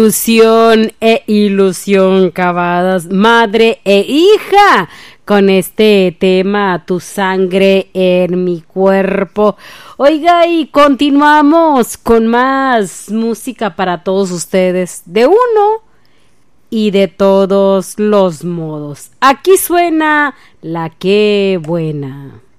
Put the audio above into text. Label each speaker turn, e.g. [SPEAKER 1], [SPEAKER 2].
[SPEAKER 1] Ilusión e ilusión cavadas, madre e hija, con este tema, tu sangre en mi cuerpo. Oiga, y continuamos con más música para todos ustedes, de uno y de todos los modos. Aquí suena La Qué Buena.